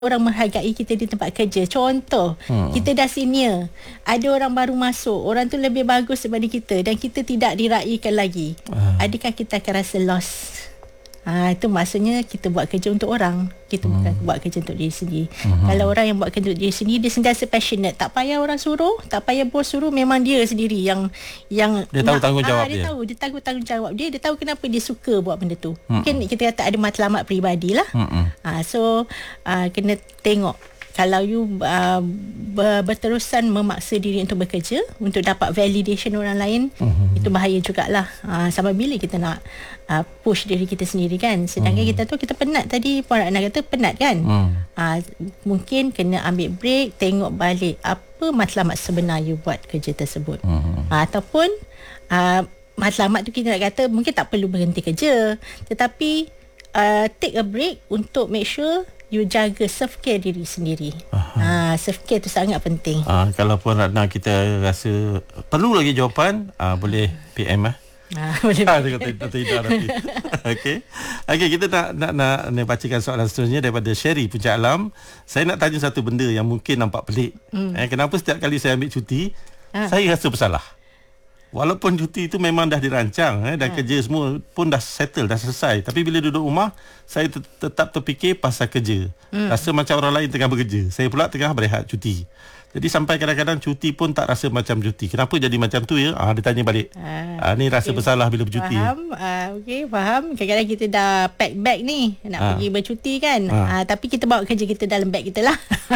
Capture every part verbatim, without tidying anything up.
orang menghargai kita di tempat kerja. Contoh, hmm. kita dah senior, ada orang baru masuk, orang tu lebih bagus daripada kita dan kita tidak diraikan lagi. Hmm. Adakah kita akan rasa loss? Ha, itu maksudnya kita buat kerja untuk orang, kita hmm. bukan buat kerja untuk diri sendiri. Hmm. Kalau orang yang buat kerja untuk diri sendiri, dia sentiasa passionate, tak payah orang suruh, tak payah bos suruh, memang dia sendiri yang yang dia tahu nak, tanggungjawab ha, dia. Dia tahu, dia tahu tanggungjawab dia, dia tahu kenapa dia suka buat benda tu. Hmm. Mungkin kita kata ada matlamat peribadi lah. Hmm. Ha, so uh, kena tengok. Kalau you uh, berterusan memaksa diri untuk bekerja untuk dapat validation orang lain, uh-huh. itu bahaya jugalah. Uh, sampai bila kita nak uh, push diri kita sendiri kan. Sedangkan uh-huh. kita tu kita penat tadi, Puan Ratna kata penat kan. Uh-huh. Uh, mungkin kena ambil break, tengok balik apa matlamat sebenar you buat kerja tersebut. Uh-huh. Uh, ataupun uh, matlamat tu kita nak kata mungkin tak perlu berhenti kerja, tetapi uh, take a break untuk make sure you jaga self-care diri sendiri. Ha, self-care tu sangat penting. Ha, kalau Puan Ratna kita rasa perlu lagi jawapan, ha, boleh P M lah. Ha, boleh. Ha, dia kata tidak nanti. Okey. Okey, kita nak nak nak, nak bacakan soalan seterusnya daripada Sherry Puncak Alam. Saya nak tanya satu benda yang mungkin nampak pelik. Hmm. Eh, kenapa setiap kali saya ambil cuti, ha. saya rasa bersalah. Walaupun cuti itu memang dah dirancang eh, dan ha. kerja semua pun dah settle, dah selesai. Tapi bila duduk rumah, saya t- tetap terfikir pasal kerja. Hmm. Rasa macam orang lain tengah bekerja. Saya pula tengah berehat cuti. Jadi sampai kadang-kadang cuti pun tak rasa macam cuti. Kenapa jadi macam tu ya? Ah, dia tanya balik. Ah, ah, ni rasa okay. bersalah bila bercuti. Faham. Ah, Okey, faham. Kadang-kadang kita dah pack bag ni nak ah. pergi bercuti kan. Ah. Ah, tapi kita bawa kerja kita dalam bag kita lah.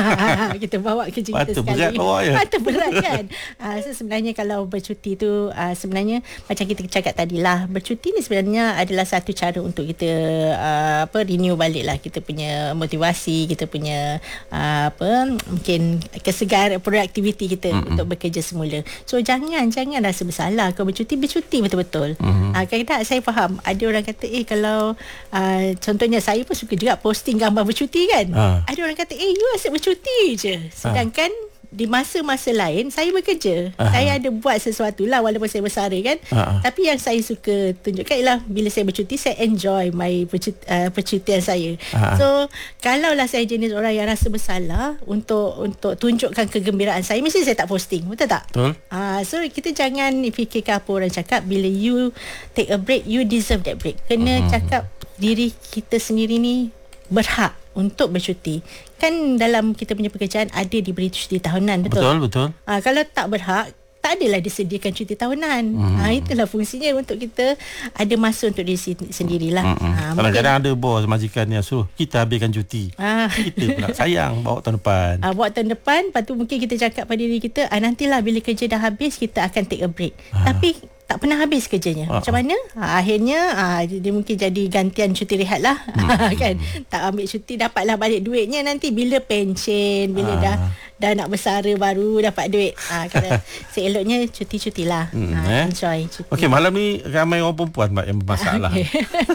Kita bawa kerja kita Patut sekali. Berat bawa ya. Patut berat kan. Ah, so sebenarnya kalau bercuti tu ah, sebenarnya macam kita cakap tadi lah, bercuti ni sebenarnya adalah satu cara untuk kita ah, apa renew balik lah kita punya motivasi, kita punya ah, apa mungkin kesegaran produktiviti kita mm-hmm. untuk bekerja semula. So jangan jangan rasa bersalah kalau bercuti, bercuti betul-betul. Mm-hmm. Uh, kadang-kadang saya faham ada orang kata eh kalau uh, contohnya saya pun suka juga posting gambar bercuti kan. Uh. Ada orang kata eh you asyik bercuti je. Sedangkan uh. di masa-masa lain saya bekerja. Uh-huh. Saya ada buat sesuatu lah walaupun saya bersara kan. Uh-huh. Tapi yang saya suka tunjukkan ialah bila saya bercuti, saya enjoy my percut- uh, percutian saya. Uh-huh. So kalaulah saya jenis orang yang rasa bersalah untuk untuk tunjukkan kegembiraan saya, mesti saya tak posting. Betul tak? Betul. Uh, so kita jangan fikirkan apa orang cakap. Bila you take a break, you deserve that break. Kena uh-huh. cakap diri kita sendiri ni berhak untuk bercuti. Kan dalam kita punya pekerjaan ada diberi cuti tahunan, betul? Betul, betul. Ha, kalau tak berhak, tak adalah disediakan cuti tahunan. Hmm. Ha, itulah fungsinya untuk kita ada masa untuk diri sendirilah. Hmm. Ha, kadang-kadang ada bos majikan yang suruh kita habiskan cuti. Ha. Kita pula sayang bawa tahun depan. Ha, bawa tahun depan, lepas tu mungkin kita cakap pada diri kita, ah, nantilah bila kerja dah habis, kita akan take a break. Ha. Tapi tak pernah habis kerjanya. Uh-huh. Macam mana? Ha, akhirnya ha, dia mungkin jadi gantian cuti rehat lah. Hmm. Kan? Tak ambil cuti, dapatlah balik duitnya nanti bila pension, bila uh. dah dah nak bersara baru dapat duit. Ha, kalau seeloknya cuti-cuti lah. Hmm, ha, eh? Enjoy cuti. Okey, malam ni ramai orang perempuan Mak, yang bermasalah. Okay.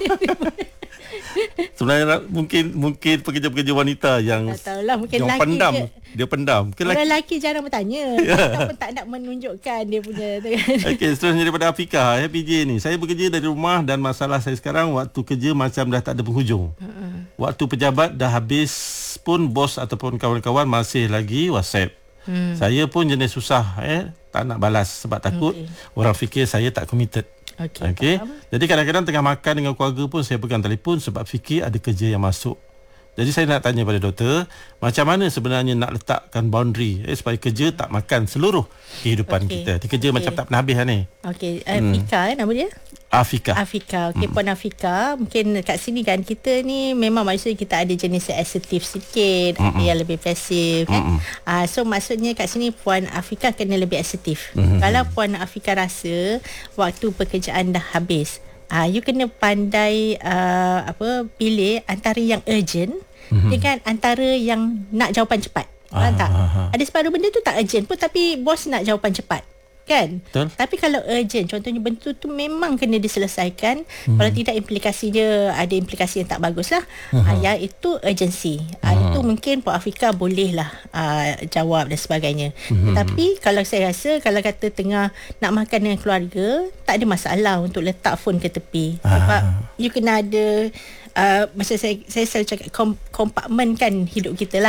Sebenarnya mungkin mungkin pekerja-pekerja wanita yang tahulah, mungkin yang lelaki pendam dia, dia pendam. Mungkin orang lelaki jarang bertanya. Ataupun tak nak menunjukkan dia punya. Okey, seterusnya daripada Afika, ya P J ni. Saya bekerja dari rumah dan masalah saya sekarang waktu kerja macam dah tak ada penghujung. Uh-uh. Waktu pejabat dah habis pun bos ataupun kawan-kawan masih lagi WhatsApp. Hmm. Saya pun jenis susah eh tak nak balas sebab takut okay. orang fikir saya tak committed. Okey. Okay. Jadi kadang-kadang tengah makan dengan keluarga pun saya pegang telefon sebab fikir ada kerja yang masuk. Jadi saya nak tanya pada doktor, macam mana sebenarnya nak letakkan boundary eh, supaya kerja tak makan seluruh kehidupan okay. kita. Di kerja okay. macam tak pernah habis ni. Okey, Afika hmm. eh nama dia? Afika. Afika. Okey, hmm. Puan Afika, mungkin kat sini kan kita ni memang maksudnya kita ada jenis assertif sikit, mm-hmm. ada yang lebih pasif kan. Mm-hmm. Uh, so maksudnya kat sini Puan Afika kena lebih assertif. Mm-hmm. Kalau Puan Afika rasa waktu pekerjaan dah habis, uh, you kena pandai uh, apa pilih antara yang urgent mm-hmm. dengan antara yang nak jawapan cepat. Faham tak? Ada separuh benda tu tak urgent pun tapi bos nak jawapan cepat. Kan? Betul. Tapi kalau urgent, contohnya benda tu memang kena diselesaikan. Hmm. Kalau tidak implikasinya ada implikasi yang tak bagus lah. Uh-huh. Uh, yang itu urgency. Uh, uh-huh. Itu mungkin Puan Afika boleh lah uh, jawab dan sebagainya. Uh-huh. Tapi kalau saya rasa kalau kata tengah nak makan dengan keluarga, tak ada masalah untuk letak phone ke tepi. Uh-huh. Sebab you kena ada uh, macam saya saya selalu cakap kom, kompartmen kan hidup kita lah.